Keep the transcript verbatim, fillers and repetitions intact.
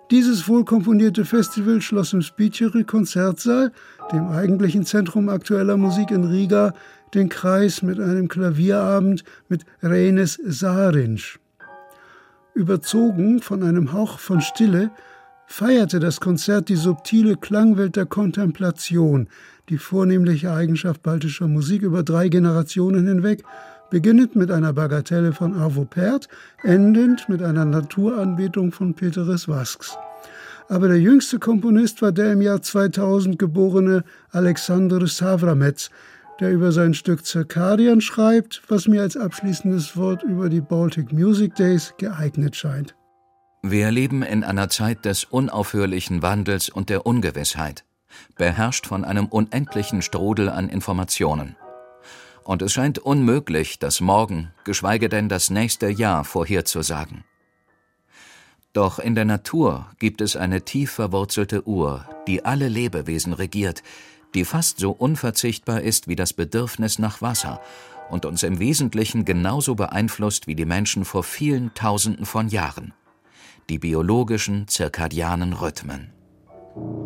Dieses wohlkomponierte Festival schloss im Spiteri-Konzertsaal, dem eigentlichen Zentrum aktueller Musik in Riga, den Kreis mit einem Klavierabend mit Reines Sarinsch. Überzogen von einem Hauch von Stille feierte das Konzert die subtile Klangwelt der Kontemplation, die vornehmliche Eigenschaft baltischer Musik über drei Generationen hinweg, beginnend mit einer Bagatelle von Arvo Pärt, endend mit einer Naturanbetung von Péteres Vasks. Aber der jüngste Komponist war der im Jahr zweitausend geborene Alexander Savramets, der über sein Stück Circadian schreibt, was mir als abschließendes Wort über die Baltic Music Days geeignet scheint. Wir leben in einer Zeit des unaufhörlichen Wandels und der Ungewissheit, beherrscht von einem unendlichen Strudel an Informationen. Und es scheint unmöglich, das Morgen, geschweige denn das nächste Jahr vorherzusagen. Doch in der Natur gibt es eine tief verwurzelte Uhr, die alle Lebewesen regiert, die fast so unverzichtbar ist wie das Bedürfnis nach Wasser und uns im Wesentlichen genauso beeinflusst wie die Menschen vor vielen Tausenden von Jahren: die biologischen zirkadianen Rhythmen.